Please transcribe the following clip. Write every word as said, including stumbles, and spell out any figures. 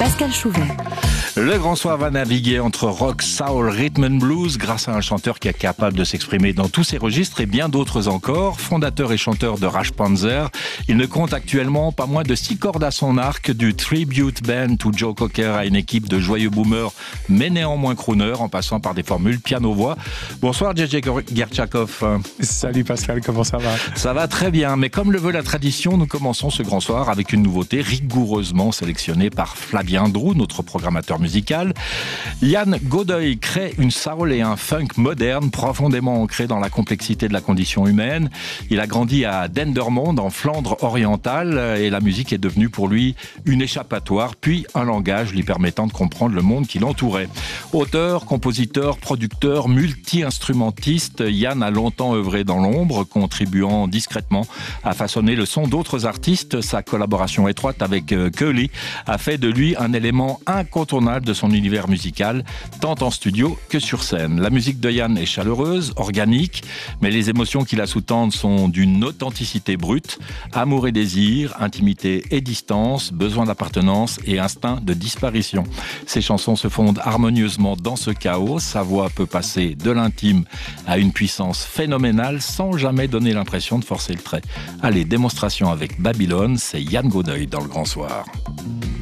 Pascal Chouvet. Le Grand Soir va naviguer entre rock, soul, rhythm and blues grâce à un chanteur qui est capable de s'exprimer dans tous ses registres et bien d'autres encore. Fondateur et chanteur de Raj Panzer, il ne compte actuellement pas moins de six cordes à son arc, du tribute band to Joe Cocker à une équipe de joyeux boomers mais néanmoins crooners en passant par des formules piano-voix. Bonsoir J J Gertchakov. Salut Pascal, comment ça va? Ça va très bien, mais comme le veut la tradition, nous commençons ce Grand Soir avec une nouveauté rigoureusement sélectionnée par Flavien Drou, notre programmateur musical. Yann Godoy crée une soul et un funk moderne profondément ancrés dans la complexité de la condition humaine. Il a grandi à Dendermonde en Flandre orientale et la musique est devenue pour lui une échappatoire puis un langage lui permettant de comprendre le monde qui l'entourait. Auteur, compositeur, producteur, multi-instrumentiste, Yann a longtemps œuvré dans l'ombre, contribuant discrètement à façonner le son d'autres artistes. Sa collaboration étroite avec Keuli a fait de lui un élément incontournable de son univers musical, tant en studio que sur scène. La musique de Yann est chaleureuse, organique, mais les émotions qui la sous-tendent sont d'une authenticité brute, amour et désir, intimité et distance, besoin d'appartenance et instinct de disparition. Ses chansons se fondent harmonieusement dans ce chaos, sa voix peut passer de l'intime à une puissance phénoménale sans jamais donner l'impression de forcer le trait. Allez, démonstration avec Babylone, c'est Yann Godoy dans le Grand Soir.